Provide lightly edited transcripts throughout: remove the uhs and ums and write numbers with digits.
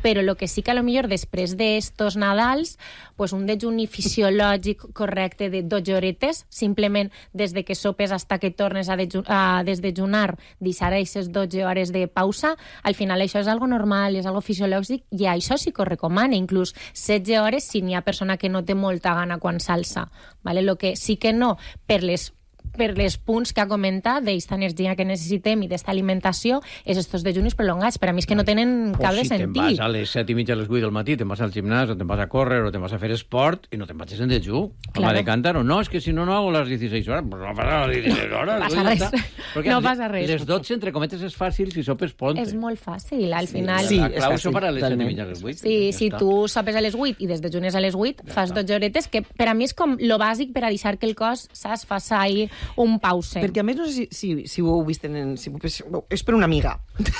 però el que sí que a lo millor després d'estos Nadals, pues un dejuni fisiològic correcte de 12 horetes, simplement des de que sopes hasta que tornes a desdejunar, deixar aquestes 12 hores de pausa, al final això és algo normal, és algo fisiològic, i això sí que ho recomana, inclús 16 hores si n'hi ha persona que no té molta gana quan s'alça. ¿Vale? Lo que sí que no, per les punts que ha comentat d'esta energia que necessitem i d'esta alimentació, és estos dejunis prolongats. Per a mi és que no tenen cap de sentit. O si te'n vas a les 7:30 a les 8 del matí, te'n vas al gimnàs, o te'n vas a córrer, o te'n vas a fer esport, i no te'n vagis en dejú. Home de cántaro. No, és que si no hago les 16 hores. Pues no passa les 16 hores. Passa res. No passa res. Les 12, entre cometes, és fàcil si sopes ponte. És molt fàcil, al final. Sí, la clau sopar a les 7:30 a les 8. Sí, si tu sopes a les 8 i desdejunes a les 8, fas 12 horetes, que per a mi és com lo bàsic per a deixar que el cos, saps, faci ahí un pause. Perquè, a més, no sé si ho heu vist és per una amiga.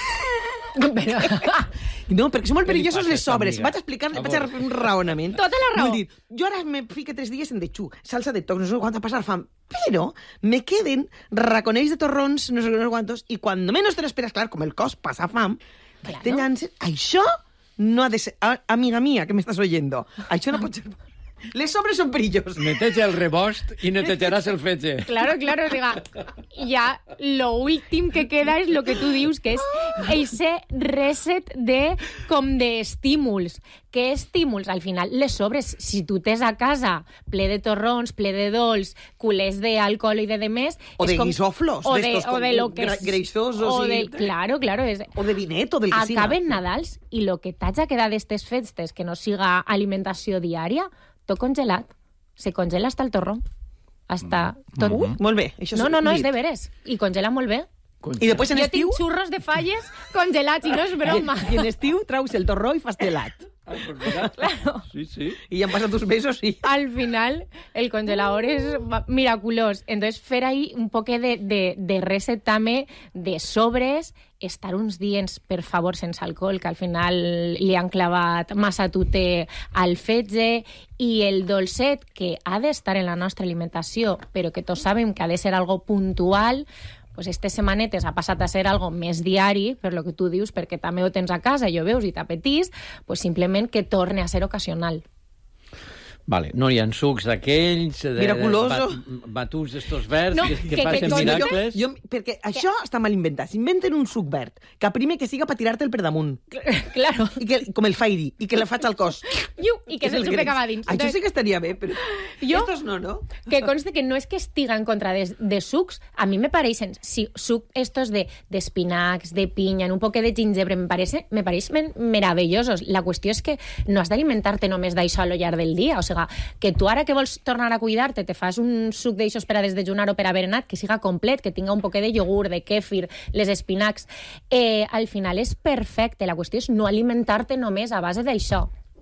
No, perquè són molt perillosos les sobres. Vaig a explicar-li, vaig a fer un raonament. Tota la raó. Jo ara me fico 3 dies en dejú, salsa de tocs, no sé quant a passar fam, però me queden raconells de torrons, no sé quantos, i quan menys te l'esperes, clar, com el cos passa fam, te llances. Això no ha de ser... Amiga mía, que m'estàs oyendo, això no pot ser... Les sobres són perilloses. Neteja el rebost i netejaràs el fetge. Claro, diga, ya lo últim que queda és lo que tu dius, que és ese reset com d'estímuls. Què estímuls? Al final, les sobres, si tu tens a casa ple de torrons, ple de dolç, culers d'alcohol i de demés... O de guisoflos, o de lo que greixosos. Claro, o de vinet, o del que siga. Acaben Nadals i lo que t'haja quedat d'estes festes, que no siga alimentació diària, tot congelat. Se congela hasta el torró. Hasta tot. Molt bé. No, és de veres. I congela molt bé. I després en estiu... Jo tinc xurros de falles congelats i no és broma. I en estiu traus el torró i fas gelat. Claro. Sí. I ja han passat 2 mesos, sí. Al final, el congelador és miraculós. Entonces, fer ahí un poc de reset també de sobres, estar uns dies, per favor, sense alcohol, que al final li han clavat massa tute al fetge, i el dolcet, que ha d'estar en la nostra alimentació, però que tots sabem que ha de ser algo puntual, pues aquestes setmanetes ha passat a ser algo més diari, per lo que tu dius, perquè també ho tens a casa i ho veus i t'apetís, pues simplement que torne a ser ocasional. Vale, no hi ha sucs d'aquells... Miraculosos. Batuts d'estos verds, no, que facin miracles... Perquè això està mal inventat. S'inventen un suc verd, que primer que siga per tirar-te'l per damunt. Claro. Com el Fairy, i que la faig al cos. I que se'l suc cap a dins. Això sí que estaria bé, però... Estos no? Que conste que no és que estiga en contra de sucs. A mi me pareixen... Si suc estos d'espinacs, de pinya, un poc de gingebre, me pareixen meravellosos. La qüestió és que no has d'alimentar-te només d'això a lo llarg del dia. O sigui, que tu ara que vols tornar a cuidar-te, te fas un suc d'aixòs per a desdejunar o per a berenar, que siga complet, que tinga un poc de iogurt, de kèfir, les espinacs. Al final és perfecte. La qüestió és no alimentar-te només a base d'això.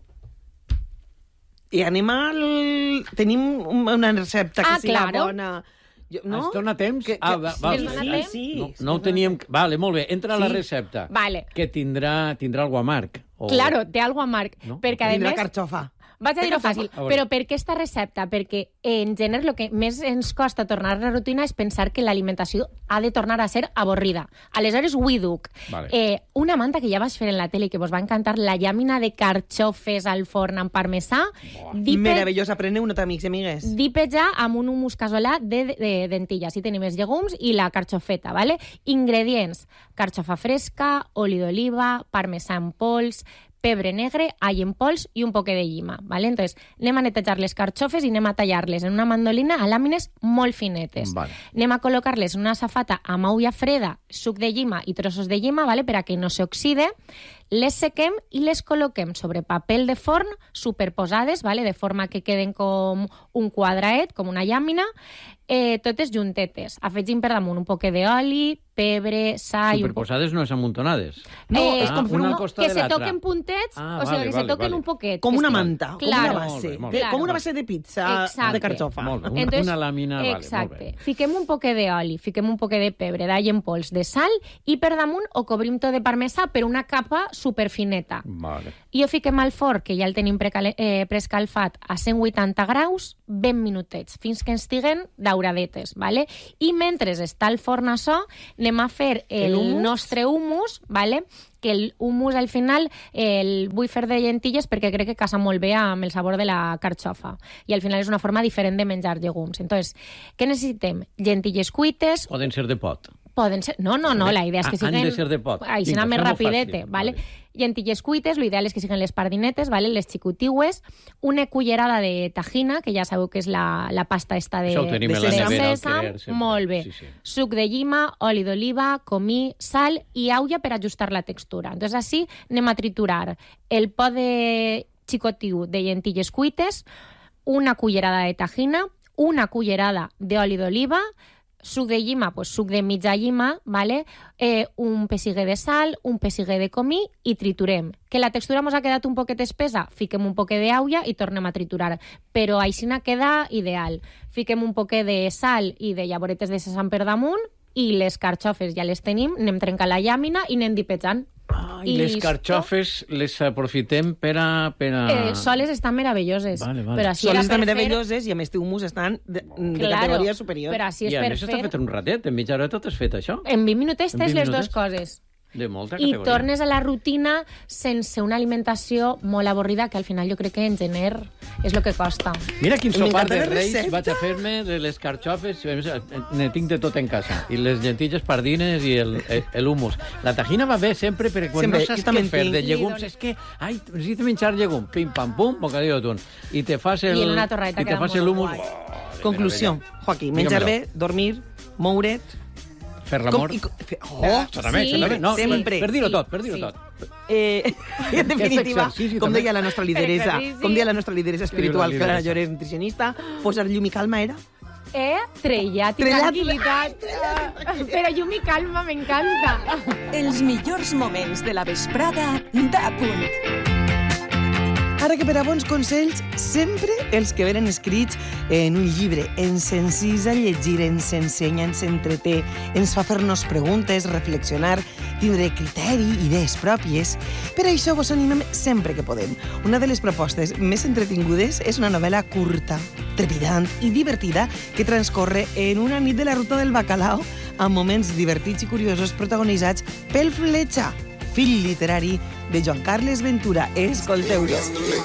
I anem tenim una recepta que siga bona... No? Es dona temps? Sí. No ho teníem... Vale, molt bé. Entra la recepta. Vale. Que tindrà algo amarg. Claro, té algo amarg. Perquè, a més... carxofa. Vaig a dir-ho fàcil, però per què esta recepta? Perquè, en gènere, el que més ens costa tornar a la rutina és pensar que l'alimentació ha de tornar a ser avorrida. Aleshores, ho duc. Vale. Una manta que ja vas fer en la tele i que vos va encantar, la llàmina de carxofes al forn amb parmesà. Meravellosa, preneu nota, amics i amigues. Dipeja amb un humus casolà de dentilles. Hi tenim els llegums i la carxofeta, ¿vale? Ingredients: carxofa fresca, oli d'oliva, parmesà en pols, pebre negre, all en pols i un poc de llima, ¿vale? Entonces, anem a netejar les carxofes i anem a tallar-les en una mandolina a làmines molt finetes. Vale. Anem a col·locar-les en una safata amb olla freda, suc de llima i trossos de llima, ¿vale? Per a que no s'oxide. Les sequem i les col·loquem sobre paper de forn superposades, ¿vale? De forma que queden com un quadraet, com una llàmina, totes juntetes. Afegim per damunt un poc d'oli, pebre, sal... Superposades no és amuntonades. No, és com una costa que de se l'altra. toquen puntets, o sigui, que se toquen un poquet. Com una manta, claro. Com una base de pizza de carxofa. Molt bé, una làmina, exacte. Fiquem un poc d'oli, fiquem un poc de pebre, d'all en pols, de sal, i per damunt ho cobrim tot de parmesà per una capa superfineta. Vale. I ho fiquem al forn, que ja el tenim preescalfat, a 180 graus, 20 minutets, fins que ens estiguen dauradetes, ¿vale? I mentre està al forn això, anem a fer el nostre hummus, ¿vale? que el hummus al final el vull fer de llentilles perquè crec que casa molt bé amb el sabor de la carxofa. I al final és una forma diferent de menjar llegums. Entonces, què necessitem? Llentilles cuites. Poden ser de pot. Poden ser... No, la idea és que siguin... Han de ser de pot. Així anar més rapidete, ¿vale? Llentilles cuites, l'ideal és que siguin les pardinetes, ¿vale? Les xicutiues, una cullerada de tajina, que ja sabeu que és la pasta esta de sèsam, molt bé. Sí. Suc de llima, oli d'oliva, comí, sal i aula per ajustar la textura. Entonces, així anem a triturar el pot de xicotiu de llentilles cuites, una cullerada de tajina, una cullerada d'oli d'oliva, suc de llima, pues suc de mitja llima, ¿vale? Un pessiguer de sal, un pessiguer de comí i triturem. Que la textura ens ha quedat un poquet espessa, fiquem un poquet d'aula i tornem a triturar. Però així queda ideal. Fiquem un poquet de sal i de llavoretes de sèsam per damunt i les carxofes ja les tenim, anem trencant la llàmina i anem dipejant. I les carxofes les aprofitem per a... Soles estan meravelloses. Vale. Soles estan meravelloses i a més té hummus estan de categoria superior. Però així és I a per més està fet en un ratet, en mitja hora tot has fet això. En 20 minutets tens les dues coses. De molta categoria. I tornes a la rutina sense una alimentació molt avorrida, que al final jo crec que en gener és el que costa. Mira quin sopar de Reis vaig a fer-me de les carxofes, ne tinc de tot en casa. I les llentilles pardines i el hummus. La tajina va bé sempre, perquè quan no saps què fer de llegums, és que, necessito menjar llegum, pim, pam, pum, bocadillo d'atún. I te fas el hummus. Conclusió, Joaquín, menjar bé, dormir, moure't, fer l'amor. També. No, sempre. Per dir-ho tot. En definitiva, com deia la nostra lideresa espiritual, Clara Llorens, nutricionista, posar llum i calma era... Trellat i tranquil·litat. Però llum i calma m'encanta. Els millors moments de la vesprada d'A Punt. Ara que per a bons consells, sempre els que venen escrits en un llibre. Ens ensisa a llegir, ens ensenya, ens entreté, ens fa fer-nos preguntes, reflexionar, tindre criteri, idees pròpies. Per això vos animem sempre que podem. Una de les propostes més entretingudes és una novel·la curta, trepidant i divertida que transcorre en una nit de la ruta del bacalao amb moments divertits i curiosos protagonitzats pel Fletxa, fill literari de Joan Carles Ventura. Escolteu-lo.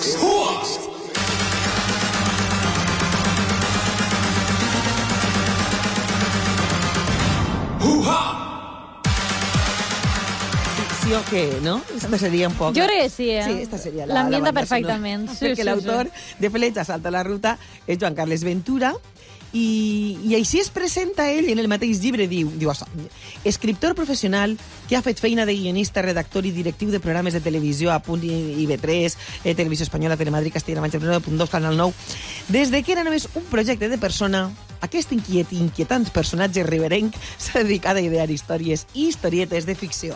Sí o qué, ¿no? Esta sería un poco... Yo creo que sí, ¿eh? Sí, esta sería la ambienta banda perfectament. Sí, perquè l'autor de Fletxa salta la ruta és Joan Carles Ventura i així es presenta ell en el mateix llibre, diu això, escriptor professional que ha fet feina de guionista, redactor i directiu de programes de televisió a Punt IB3, Televisió Espanyola, Telemadrid, Castilla-La Manxa, 9.2, Canal 9. Des de que era només un projecte de persona, aquest inquietant personatge riberenc s'ha dedicat a idear històries i historietes de ficció.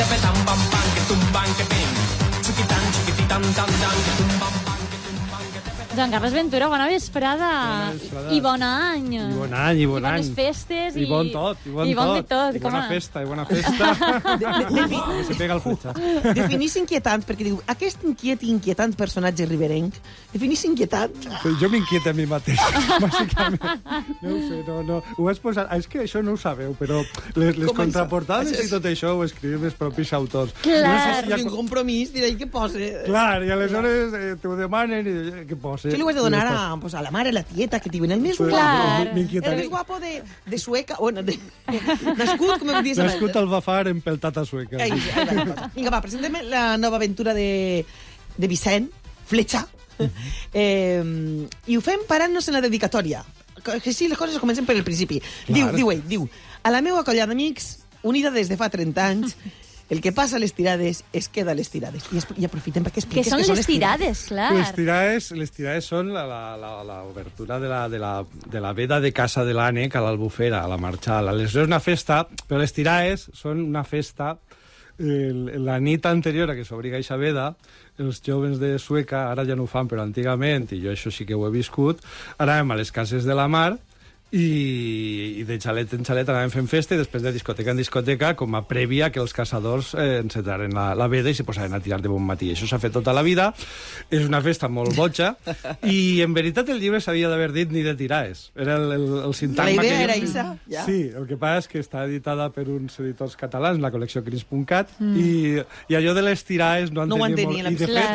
Joan Carles Ventura, bona vesprada. I bon any. I bon any, i bon any. I bones festes. I bon tot, i bon tot. I bona festa, i bona festa. Se pega el Fletxa. Definís inquietant, perquè diu, aquest inquietant personatge riberenc, definís inquietant. Jo m'inquieta a mi mateix, bàsicament. No ho sé, no. Ho vaig posar... És que això no ho sabeu, però les contraportades i tot això ho escriuen els propis autors. Clar. No sé si un compromís, diré, què posa? Clar, i aleshores t'ho demanen i què posa? ¿Qué le vas a donar a la madre, a la tieta, que tiene el més guapo? Clar. El més guapo de Sueca. Bueno, nascut, com dius... Nascut al Bafar, empeltat a Sueca. Vinga, va, presentem la nova aventura de Vicent, Fletxa. I ho fem parant-nos en la dedicatòria. Que sí, les coses comencen per el principi. Diu, a la meva colla d'amics, unida des de fa 30 anys, el que passa a les tirades es queda a les tirades. I aprofitem perquè expliques què són les tirades, clar. Les tirades són l'obertura de la veda de casa de l'ànec a l'Albufera, a la Marxal. Aleshores és una festa, però les tirades són una festa la nit anterior a que s'obriga aquesta veda. Els joves de Sueca, ara ja no ho fan, però antigament, i jo això sí que ho he viscut, anàvem a les cases de la mar i de xalet en xalet anàvem fent festa i després de discoteca en discoteca com a prèvia que els caçadors encetaren la veda i se posaven a tirar de bon matí. Això s'ha fet tota la vida, és una festa molt boja i en veritat el llibre s'havia d'haver dit ni de tiraes. Era el sintagma la idea era Isa, ja? Sí, el que passa és que està editada per uns editors catalans, la col·lecció Cris.cat, i allò de les tiraes no entenia molt. I de fet,